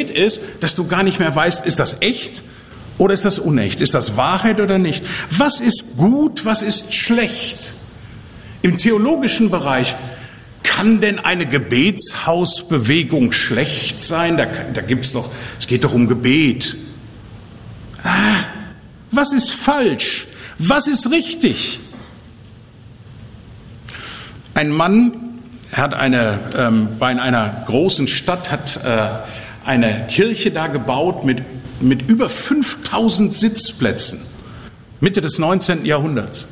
Moment ist, dass du gar nicht mehr weißt, ist das echt oder ist das unecht? Ist das Wahrheit oder nicht? Was ist gut, was ist schlecht? Im theologischen Bereich, kann denn eine Gebetshausbewegung schlecht sein? Es geht doch um Gebet. Was ist falsch? Was ist richtig? Ein Mann hat in einer großen Stadt eine Kirche da gebaut mit über 5000 Sitzplätzen, Mitte des 19. Jahrhunderts.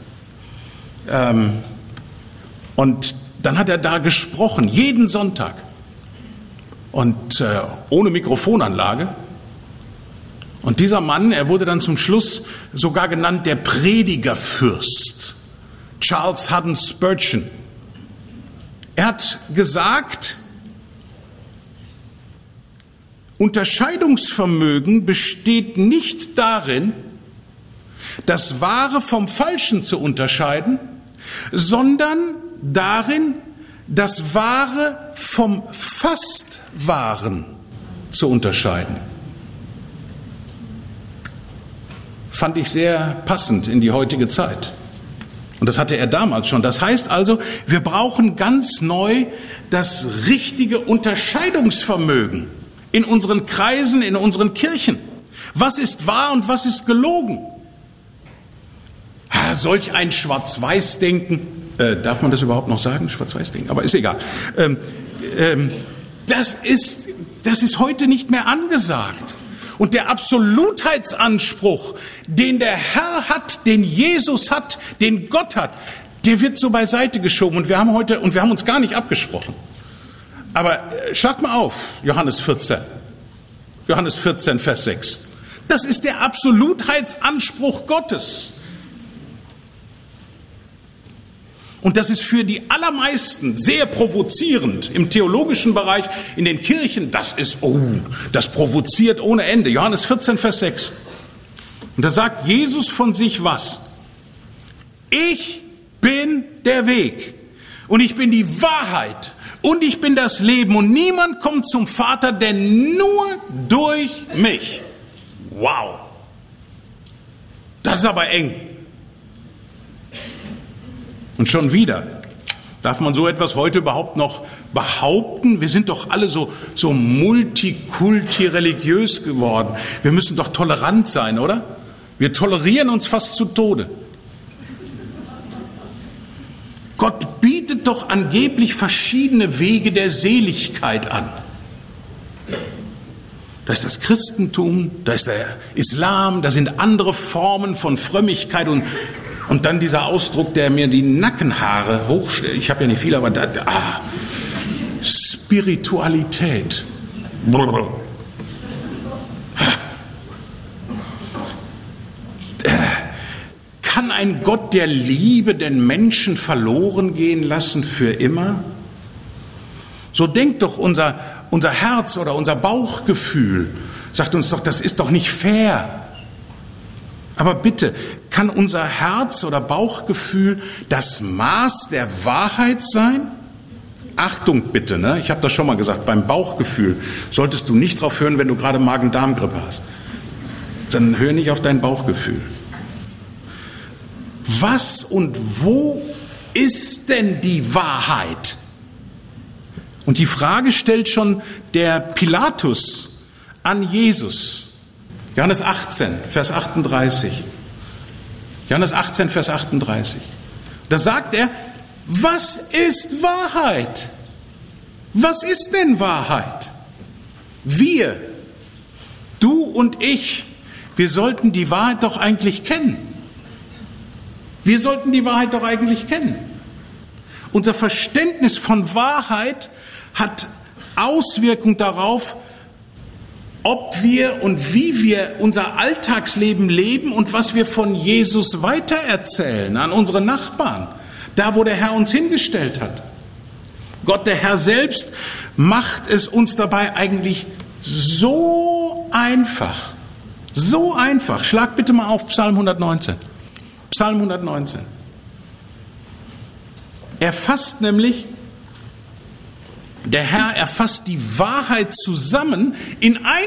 Und dann hat er da gesprochen, jeden Sonntag. Und ohne Mikrofonanlage. Und dieser Mann, er wurde dann zum Schluss sogar genannt der Predigerfürst. Charles Haddon Spurgeon. Er hat gesagt, Unterscheidungsvermögen besteht nicht darin, das Wahre vom Falschen zu unterscheiden, sondern darin, das Wahre vom fast Wahren zu unterscheiden. Fand ich sehr passend in die heutige Zeit. Und das hatte er damals schon. Das heißt also, wir brauchen ganz neu das richtige Unterscheidungsvermögen in unseren Kreisen, in unseren Kirchen. Was ist wahr und was ist gelogen? Solch ein Schwarz-Weiß-Denken, darf man das überhaupt noch sagen, Schwarz-Weiß-Denken, aber ist egal. Das ist heute nicht mehr angesagt. Und der Absolutheitsanspruch, den der Herr hat, den Jesus hat, den Gott hat, der wird so beiseite geschoben. Und wir haben uns gar nicht abgesprochen. Aber schlag mal auf, Johannes 14, Vers 6. Das ist der Absolutheitsanspruch Gottes. Und das ist für die allermeisten sehr provozierend im theologischen Bereich, in den Kirchen. Das provoziert ohne Ende. Johannes 14, Vers 6. Und da sagt Jesus von sich was? Ich bin der Weg und ich bin die Wahrheit und ich bin das Leben und niemand kommt zum Vater, denn nur durch mich. Wow. Das ist aber eng. Und schon wieder, darf man so etwas heute überhaupt noch behaupten? Wir sind doch alle so multikulti-religiös geworden. Wir müssen doch tolerant sein, oder? Wir tolerieren uns fast zu Tode. Gott bietet doch angeblich verschiedene Wege der Seligkeit an. Da ist das Christentum, da ist der Islam, da sind andere Formen von Frömmigkeit und dann dieser Ausdruck, der mir die Nackenhaare hochstellt. Ich habe ja nicht viel, aber Spiritualität. Kann ein Gott der Liebe den Menschen verloren gehen lassen für immer? So denkt doch unser Herz oder unser Bauchgefühl, sagt uns doch, das ist doch nicht fair. Aber bitte, kann unser Herz oder Bauchgefühl das Maß der Wahrheit sein? Achtung bitte, ne? Ich habe das schon mal gesagt, beim Bauchgefühl solltest du nicht drauf hören, wenn du gerade Magen-Darm-Grippe hast. Dann hör nicht auf dein Bauchgefühl. Was und wo ist denn die Wahrheit? Und die Frage stellt schon der Pilatus an Jesus. Johannes 18, Vers 38. Johannes 18, Vers 38. Da sagt er, was ist Wahrheit? Was ist denn Wahrheit? Wir, du und ich, wir sollten die Wahrheit doch eigentlich kennen. Wir sollten die Wahrheit doch eigentlich kennen. Unser Verständnis von Wahrheit hat Auswirkung darauf, ob wir und wie wir unser Alltagsleben leben und was wir von Jesus weitererzählen an unsere Nachbarn, da wo der Herr uns hingestellt hat. Gott, der Herr selbst, macht es uns dabei eigentlich so einfach. So einfach. Schlag bitte mal auf Psalm 119. Psalm 119. Er fasst nämlich, der Herr erfasst die Wahrheit zusammen in